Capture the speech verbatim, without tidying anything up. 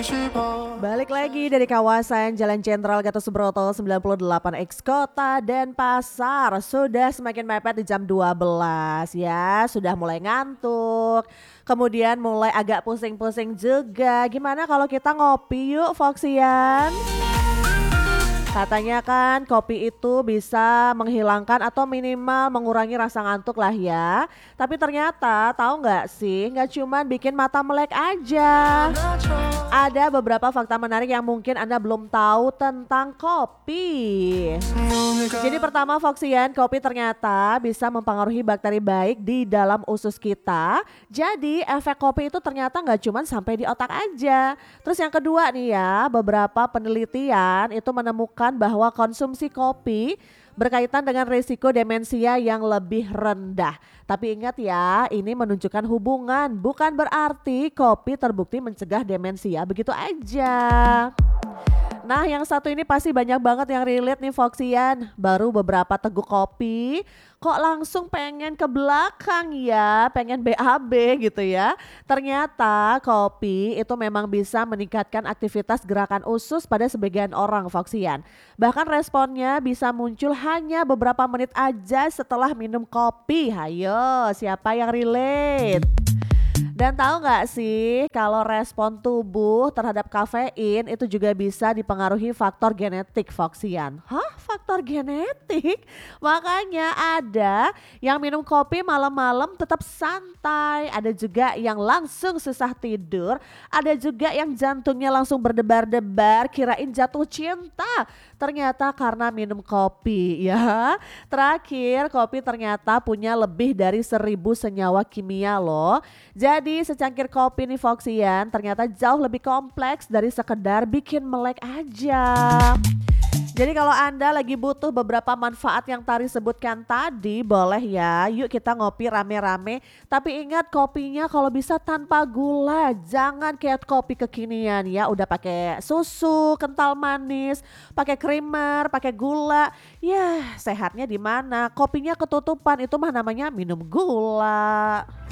Balik lagi dari kawasan Jalan Jenderal Gatot Subroto sembilan puluh delapan X Kota Denpasar. Sudah semakin mepet di jam dua belas ya, sudah mulai ngantuk. Kemudian mulai agak pusing-pusing juga. Gimana kalau kita ngopi yuk Foxian? Katanya kan kopi itu bisa menghilangkan atau minimal mengurangi rasa ngantuk lah ya. Tapi ternyata tahu nggak sih, nggak cuman bikin mata melek aja. Ada beberapa fakta menarik yang mungkin Anda belum tahu tentang kopi. Jadi pertama Foxian, kopi ternyata bisa mempengaruhi bakteri baik di dalam usus kita. Jadi efek kopi itu ternyata nggak cuman sampai di otak aja. Terus yang kedua nih ya, beberapa penelitian itu menemukan bahwa konsumsi kopi berkaitan dengan risiko demensia yang lebih rendah. Tapi ingat ya, ini menunjukkan hubungan, bukan berarti kopi terbukti mencegah demensia begitu aja. Nah yang satu ini pasti banyak banget yang relate nih Foxian. Baru beberapa teguk kopi kok langsung pengen ke belakang ya, pengen B A B gitu ya. Ternyata kopi itu memang bisa meningkatkan aktivitas gerakan usus pada sebagian orang Foxian. Bahkan responnya bisa muncul hanya beberapa menit aja setelah minum kopi. Hayo siapa yang relate? Dan tahu nggak sih kalau respon tubuh terhadap kafein itu juga bisa dipengaruhi faktor genetik Foxian. Hah? Faktor genetik? Makanya ada yang minum kopi malam-malam tetap santai, ada juga yang langsung susah tidur, ada juga yang jantungnya langsung berdebar-debar kirain jatuh cinta. Ternyata karena minum kopi ya. Terakhir kopi ternyata punya lebih dari seribu senyawa kimia loh. Jadi secangkir kopi nih Foxian ternyata jauh lebih kompleks dari sekedar bikin melek aja. Jadi kalau Anda lagi butuh beberapa manfaat yang Tari sebutkan tadi, boleh ya yuk kita ngopi rame-rame. Tapi ingat kopinya kalau bisa tanpa gula, jangan kayak kopi kekinian ya. Udah pakai susu, kental manis, pakai creamer, pakai gula. Ya sehatnya di mana? Kopinya ketutupan, itu mah namanya minum gula.